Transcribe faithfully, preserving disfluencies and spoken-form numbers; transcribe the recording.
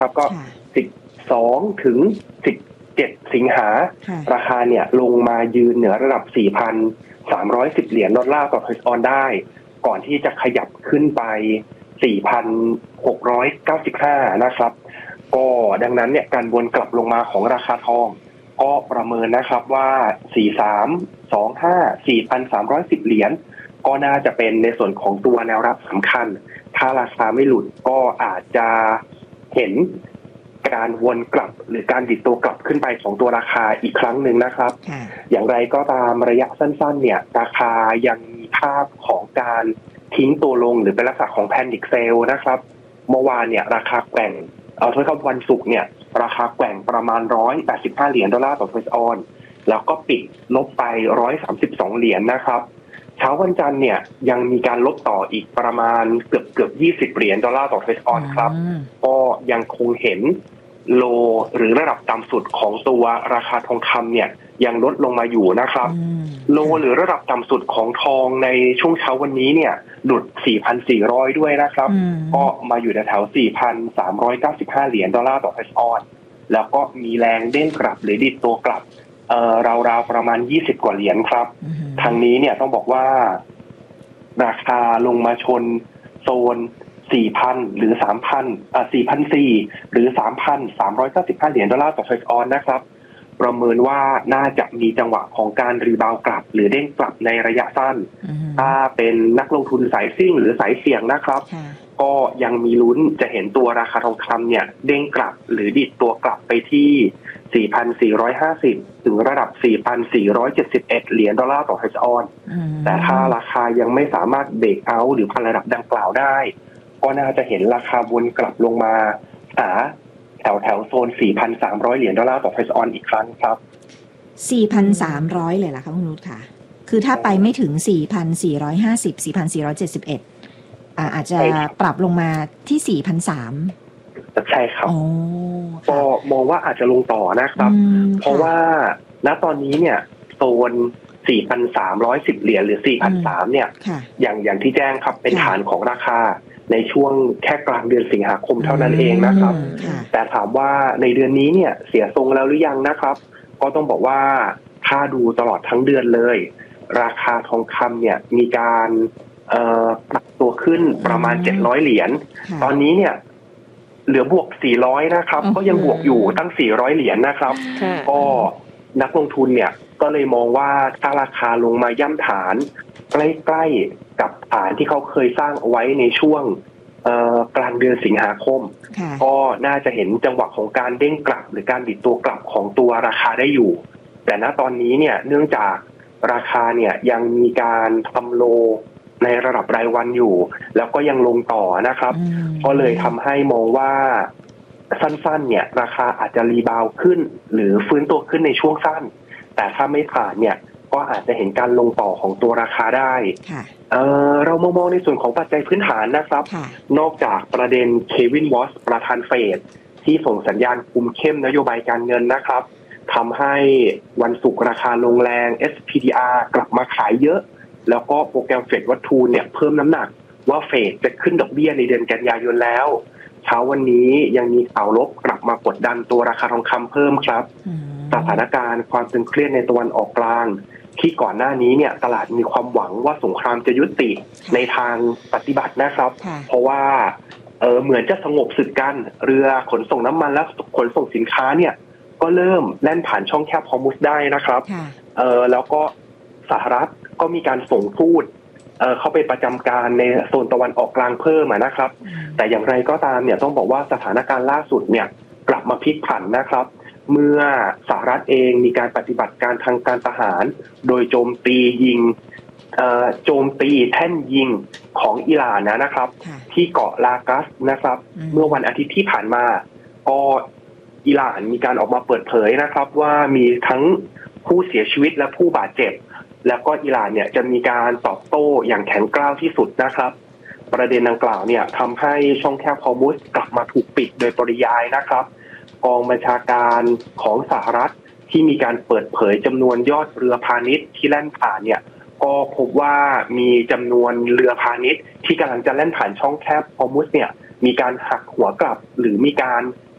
ครับก็สิบสองถึงสิบเจ็ดสิงหาราคาเนี่ยลงมายืนเหนือระดับ สี่พันสามร้อยสิบ เหรียญดอลลาร์ต่อทอยส์ออนได้ก่อนที่จะขยับขึ้นไป สี่พันหกร้อยเก้าสิบห้า นะครับก็ดังนั้นเนี่ยการวนกลับลงมาของราคาทองก็ประเมินนะครับว่า สี่พันสามร้อยยี่สิบห้า สี่พันสามร้อยสิบ เหรียญก็น่าจะเป็นในส่วนของตัวแนวรับสำคัญถ้าราคาไม่หลุดก็อาจจะเห็นการวนกลับหรือการดิดตัวกลับขึ้นไปของตัวราคาอีกครั้งหนึ่งนะครับอย่างไรก็ตามระยะสั้นๆเนี่ยราคายังมีภาพของการทิ้งตัวลงหรือเป็นลักษณะของแพนิคเซลนะครับเมื่อวานเนี่ยราคาแกว่งเอาโทษครับวันศุกร์เนี่ยราคาแกว่งประมาณหนึ่งร้อยแปดสิบห้าเหรียญดอลลาร์ต่อทอยส์ออนแล้วก็ปิดลบไปหนึ่งร้อยสามสิบสองเหรียญนะครับเช้าวันจันทร์เนี่ยยังมีการลบต่ออีกประมาณเกือบเกือบยี่สิบเหรียญดอลลาร์ต่อทอยส์ออนครับก็ยังคงเห็นโลหรือระดับต่ำสุดของตัวราคาทองคำเนี่ยยังลดลงมาอยู่นะครับโลหรือระดับต่ำสุดของทองในช่วงเช้าวันนี้เนี่ยหลุด สี่พันสี่ร้อย ด้วยนะครับก็มาอยู่แถวๆ สี่พันสามร้อยเก้าสิบห้า เหรียญดอลลาร์ต่อทอยส์ออนแล้วก็มีแรงเด้งกลับหรือดิดตัวกลับเอ่อราวๆประมาณยี่สิบกว่าเหรียญครับทางนี้เนี่ยต้องบอกว่าราคาลงมาชนโซนสี่พัน หรือ สามพัน อ่า สี่พันสี่ร้อย หรือ สามพันสามร้อยเก้าสิบห้า เหรียญดอลลาร์ต่อทอยส์ออนนะครับประเมินว่าน่าจะมีจังหวะของการรีบาวกลับหรือเด้งกลับในระยะสั้นถ้าเป็นนักลงทุนสายซิ่งหรือสายเสี่ยงนะครับก็ยังมีลุ้นจะเห็นตัวราคาทองคำเนี่ยเด้งกลับหรือดิดตัวกลับไปที่ สี่พันสี่ร้อยห้าสิบ ถึงระดับ สี่พันสี่ร้อยเจ็ดสิบเอ็ด เหรียญดอลลาร์ต่อทอยส์ออนแต่ถ้าราคายังไม่สามารถเบรกเอาท์หรือพันระดับดังกล่าวได้ก็น่าจะเห็นราคาวนกลับลงมาหาแถวแถวโซน สี่พันสามร้อย เหรียญดอลลาร์ต่อทอยส์ออนอีกครั้งครับสี่พันสามร้อย เลยล่ะคะคุณนุชค่ะคือถ้าไปไม่ถึง สี่พันสี่ร้อยห้าสิบ สี่พันสี่ร้อยเจ็ดสิบเอ็ด อ่าอาจจะปรับลงมาที่ สี่พันสามร้อยใช่ครับก็มองว่าอาจจะลงต่อนะครับเพราะว่าณตอนนี้เนี่ยโซน สี่พันสามร้อยสิบ เหรียญหรือ สี่พันสามร้อย เนี่ยอย่างอย่างที่แจ้งครับเป็นฐานของราคาในช่วงแค่กลางเดือนสิงหาคมเท่านั้นเองนะครับแต่ถามว่าในเดือนนี้เนี่ยเสียทรงแล้วหรือยังนะครับก็ต้องบอกว่าถ้าดูตลอดทั้งเดือนเลยราคาทองคำเนี่ยมีการปรับตัวขึ้นประมาณเจ็ดร้อยเหรียญตอนนี้เนี่ยเหลือบวกสี่ร้อยนะครับก็ยังบวกอยู่ตั้งสี่ร้อยเหรียญนะครับก็นักลงทุนเนี่ยก็เลยมองว่าถ้าราคาลงมาย่ำฐานใกล้ๆกับฐานที่เขาเคยสร้างเอาไว้ในช่วงกลางเดือนสิงหาคมก็น่าจะเห็นจังหวะของการเด้งกลับหรือการดิดตัวกลับของตัวราคาได้อยู่แต่ณตอนนี้เนี่ยเนื่องจากราคาเนี่ยยังมีการทำโลในระดับรายวันอยู่แล้วก็ยังลงต่อนะครับก็เลยทำให้มองว่าสั้นๆเนี่ยราคาอาจจะรีบาวขึ้นหรือฟื้นตัวขึ้นในช่วงสั้นแต่ถ้าไม่ผ่านเนี่ยก็อาจจะเห็นการลงต่อของตัวราคาได้เอ่อเรามองในส่วนของปัจจัยพื้นฐานนะครับนอกจากประเด็นเควินวอชประธานเฟดที่ส่งสัญญาณคุมเข้มนโยบายการเงินนะครับทำให้วันศุกร์ราคาลงแรง เอส พี ดี อาร์ กลับมาขายเยอะแล้วก็โปรแกรมเฟดวัตถุเนี่ยเพิ่มน้ำหนักว่าเฟดจะขึ้นดอกเบี้ยในเดือนกันยายนแล้วเช้าวันนี้ยังมีข่าวลบกลับมากดดันตัวราคาทองคำเพิ่มครับสถานการณ์ความตึงเครียดในตะวันออกกลางที่ก่อนหน้านี้เนี่ยตลาดมีความหวังว่าสงครามจะยุติในทางปฏิบัตินะครับเพราะว่าเออเหมือนจะสงบศึกกันเรือขนส่งน้ำมันและขนส่งสินค้าเนี่ยก็เริ่มแล่นผ่านช่องแคบฮอร์มุซได้นะครับเออแล้วก็สหรัฐก็มีการส่งทูตเอ่อเข้าไปประจำการในโซนตะวันออกกลางเพิ่มนะครับแต่อย่างไรก็ตามเนี่ยต้องบอกว่าสถานการณ์ล่าสุดเนี่ยกลับมาพลิกผันนะครับเมื่อสหรัฐเองมีการปฏิบัติการทางการทหารโดยโจมตียิงโจมตีแท่นยิงของอิหร่านนะครับที่เกาะลากัสนะครับเมื่อวันอาทิตย์ที่ผ่านมาก็อิหร่านมีการออกมาเปิดเผยนะครับว่ามีทั้งผู้เสียชีวิตและผู้บาดเจ็บแล้วก็อิหร่านเนี่ยจะมีการตอบโต้อย่างแข็งกร้าวที่สุดนะครับประเด็นดังกล่าวเนี่ยทำให้ช่องแคบฮอร์มุซกลับมาถูกปิดโดยปริยายนะครับกองบัญชาการของสหรัฐที่มีการเปิดเผยจำนวนยอดเรือพาณิชย์ที่แล่นผ่านเนี่ยก็พบว่ามีจำนวนเรือพาณิชย์ที่กำลังจะแล่นผ่านช่องแคบฮอร์มุซเนี่ยมีการหักหัวกลับหรือมีการ